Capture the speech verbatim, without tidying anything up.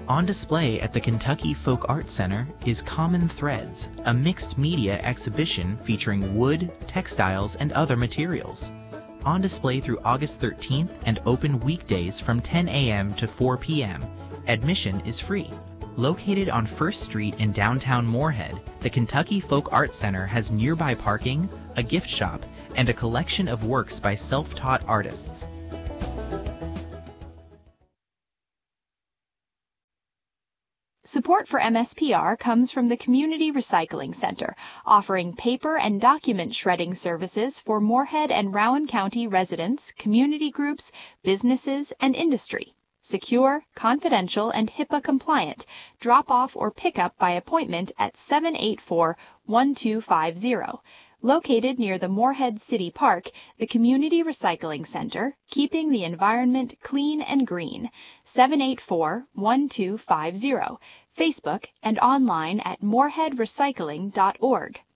On display at the Kentucky Folk Art Center is Common Threads, a mixed media exhibition featuring wood, textiles, and other materials. On display through August thirteenth and open weekdays from ten a m to four p m Admission is free. Located on First Street in downtown Moorhead, the Kentucky Folk Art Center has nearby parking, a gift shop, and a collection of works by self-taught artists. Support for M S P R comes from the Community Recycling Center, offering paper and document shredding services for Moorhead and Rowan County residents, community groups, businesses, and industry. Secure, confidential, and HIPAA compliant. Drop off or pick up by appointment at seven eight four, one two five zero. Located near the Moorhead City Park, the Community Recycling Center, keeping the environment clean and green. seven eight four, one two five zero. Facebook and online at moorhead recycling dot org.